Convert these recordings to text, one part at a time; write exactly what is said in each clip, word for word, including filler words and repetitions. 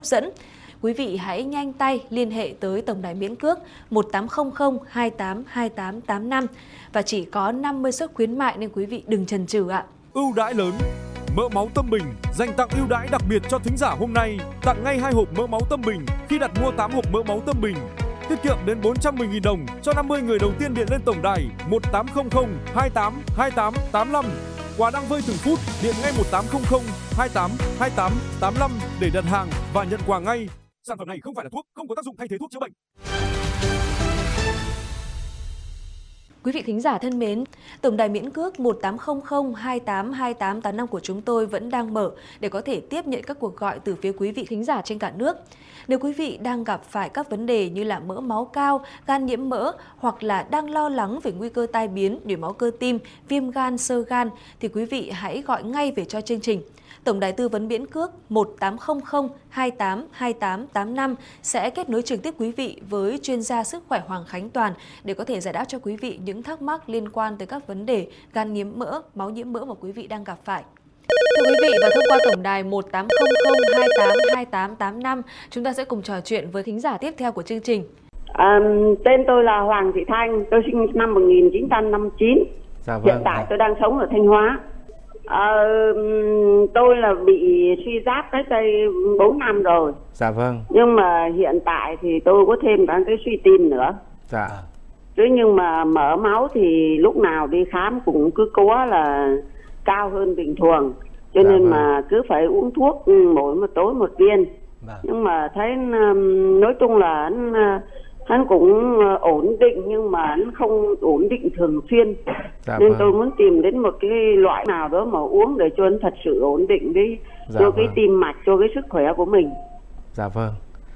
dẫn. Quý vị hãy nhanh tay liên hệ tới tổng đài miễn cước một tám không không hai tám hai tám tám năm và chỉ có năm mươi suất khuyến mại nên quý vị đừng chần chừ ạ. Ưu đãi lớn, mỡ máu Tâm Bình dành tặng ưu đãi đặc biệt cho thính giả hôm nay, tặng ngay hai hộp mỡ máu Tâm Bình khi đặt mua tám hộp mỡ máu Tâm Bình. Tiết kiệm đến bốn trăm mười nghìn đồng cho năm mươi người đầu tiên điện lên tổng đài một tám không không hai tám hai tám tám năm. Quà đang vơi từng phút, điện ngay một tám không không hai tám hai tám tám năm để đặt hàng và nhận quà ngay. Sản phẩm này không phải là thuốc, không có tác dụng thay thế thuốc chữa bệnh. Quý vị thính giả thân mến, tổng đài miễn cước một tám không không hai tám hai tám tám năm của chúng tôi vẫn đang mở để có thể tiếp nhận các cuộc gọi từ phía quý vị thính giả trên cả nước. Nếu quý vị đang gặp phải các vấn đề như là mỡ máu cao, gan nhiễm mỡ hoặc là đang lo lắng về nguy cơ tai biến, nhồi máu cơ tim, viêm gan, xơ gan thì quý vị hãy gọi ngay về cho chương trình. Tổng đài tư vấn miễn cước một tám không không hai tám hai tám tám năm sẽ kết nối trực tiếp quý vị với chuyên gia sức khỏe Hoàng Khánh Toàn để có thể giải đáp cho quý vị những thắc mắc liên quan tới các vấn đề gan nhiễm mỡ, máu nhiễm mỡ mà quý vị đang gặp phải. Thưa quý vị, và thông qua tổng đài một tám không không hai tám hai tám tám năm, chúng ta sẽ cùng trò chuyện với thính giả tiếp theo của chương trình. À, tên tôi là Hoàng Thị Thanh, tôi sinh năm một nghìn chín trăm năm mươi chín. Dạ vâng. Hiện tại tôi đang sống ở Thanh Hóa. À, tôi là bị suy giáp cách đây bốn năm rồi. Dạ vâng. Nhưng mà hiện tại thì tôi có thêm cả cái suy tim nữa. Dạ. Chứ nhưng mà mỡ máu thì lúc nào đi khám cũng cứ có là cao hơn bình thường. Cho dạ nên vâng. mà cứ phải uống thuốc mỗi một tối một viên. Dạ. Nhưng mà thấy nói chung là anh, anh cũng ổn định nhưng mà anh không ổn định thường xuyên. Dạ Nên vâng. tôi muốn tìm đến một cái loại nào đó mà uống để cho anh thật sự ổn định đi, dạ cho vâng. cái tim mạch, cho cái sức khỏe của mình. Dạ vâng.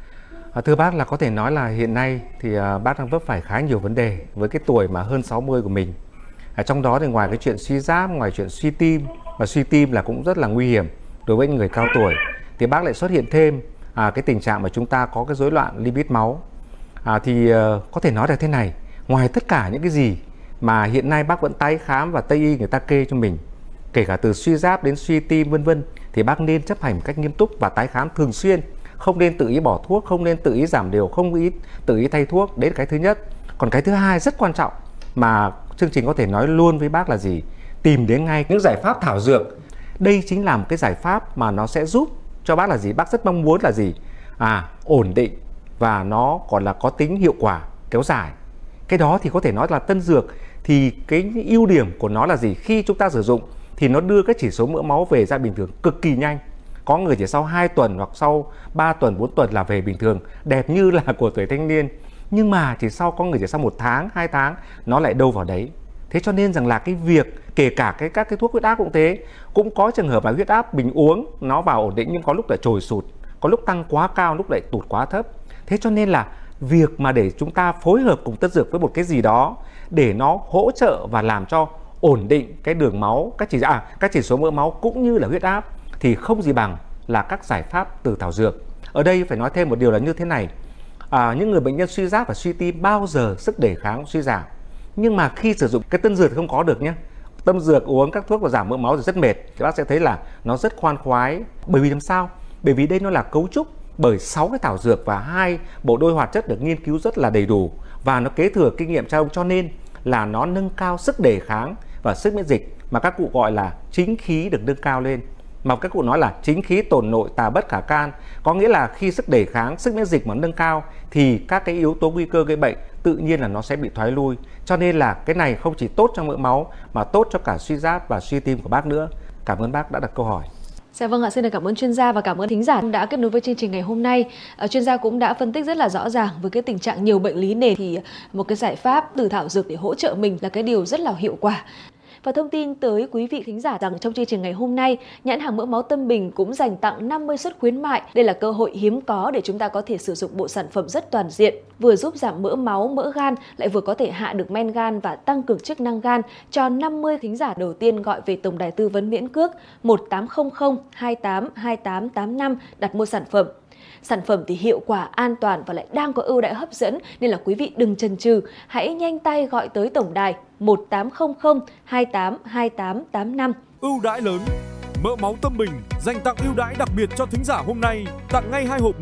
À, thưa bác, là có thể nói là hiện nay thì à, bác đang vấp phải khá nhiều vấn đề với cái tuổi mà hơn sáu mươi của mình. À, trong đó thì ngoài cái chuyện suy giáp, ngoài chuyện suy tim, và suy tim là cũng rất là nguy hiểm đối với người cao tuổi, thì bác lại xuất hiện thêm à, cái tình trạng mà chúng ta có cái rối loạn lipid máu. À, thì à, có thể nói là thế này, ngoài tất cả những cái gì mà hiện nay bác vẫn tái khám và Tây y người ta kê cho mình, kể cả từ suy giáp đến suy tim vân vân, thì bác nên chấp hành một cách nghiêm túc và tái khám thường xuyên, không nên tự ý bỏ thuốc, không nên tự ý giảm liều, không ý tự ý thay thuốc. Đấy là cái thứ nhất. Còn cái thứ hai rất quan trọng mà chương trình có thể nói luôn với bác là gì? Tìm đến ngay những giải pháp thảo dược. Đây chính là một cái giải pháp mà nó sẽ giúp cho bác là gì? Bác rất mong muốn là gì? À, ổn định và nó còn là có tính hiệu quả kéo dài. Cái đó thì có thể nói là tân dược, thì cái ưu điểm của nó là gì? Khi chúng ta sử dụng thì nó đưa cái chỉ số mỡ máu về ra bình thường cực kỳ nhanh. Có người chỉ sau hai tuần hoặc sau ba tuần, bốn tuần là về bình thường, đẹp như là của tuổi thanh niên. Nhưng mà chỉ sau có người chỉ sau một tháng, hai tháng nó lại đâu vào đấy. Thế cho nên rằng là cái việc kể cả cái các cái thuốc huyết áp cũng thế, cũng có trường hợp mà huyết áp mình uống nó vào ổn định nhưng có lúc lại trồi sụt, có lúc tăng quá cao, lúc lại tụt quá thấp. Thế cho nên là việc mà để chúng ta phối hợp cùng tân dược với một cái gì đó để nó hỗ trợ và làm cho ổn định cái đường máu, các chỉ à, các chỉ số mỡ máu cũng như là huyết áp thì không gì bằng là các giải pháp từ thảo dược. Ở đây phải nói thêm một điều là như thế này. À, những người bệnh nhân suy giáp và suy tim bao giờ sức đề kháng suy giảm. Nhưng mà khi sử dụng cái tân dược thì không có được nhé. Tân dược uống các thuốc và giảm mỡ máu thì rất mệt. Thì bác sẽ thấy là nó rất khoan khoái. Bởi vì làm sao? Bởi vì đây nó là cấu trúc bởi sáu cái thảo dược và hai bộ đôi hoạt chất được nghiên cứu rất là đầy đủ, và nó kế thừa kinh nghiệm cha ông, cho nên là nó nâng cao sức đề kháng và sức miễn dịch, mà các cụ gọi là chính khí được nâng cao lên. Mà các cụ nói là chính khí tồn nội tà bất khả can, có nghĩa là khi sức đề kháng, sức miễn dịch mà nâng cao thì các cái yếu tố nguy cơ gây bệnh tự nhiên là nó sẽ bị thoái lui. Cho nên là cái này không chỉ tốt cho mỡ máu mà tốt cho cả suy giáp và suy tim của bác nữa. Cảm ơn bác đã đặt câu hỏi. Dạ vâng ạ, xin được cảm ơn chuyên gia và cảm ơn thính giả đã kết nối với chương trình ngày hôm nay. À, chuyên gia cũng đã phân tích rất là rõ ràng với cái tình trạng nhiều bệnh lý nền thì một cái giải pháp từ thảo dược để hỗ trợ mình là cái điều rất là hiệu quả. Và thông tin tới quý vị thính giả rằng trong chương trình ngày hôm nay, nhãn hàng mỡ máu Tâm Bình cũng dành tặng năm mươi suất khuyến mại. Đây là cơ hội hiếm có để chúng ta có thể sử dụng bộ sản phẩm rất toàn diện, vừa giúp giảm mỡ máu, mỡ gan, lại vừa có thể hạ được men gan và tăng cường chức năng gan cho năm mươi thính giả đầu tiên gọi về tổng đài tư vấn miễn cước một tám không không hai tám hai tám tám năm đặt mua sản phẩm. Sản phẩm thì hiệu quả, an toàn và lại đang có ưu đãi hấp dẫn nên là quý vị đừng chần chừ, hãy nhanh tay gọi tới tổng đài một tám không không hai tám hai tám tám năm. Ưu đãi lớn, mỡ máu Tâm Bình dành tặng ưu đãi đặc biệt cho thính giả hôm nay, tặng ngay hai hộp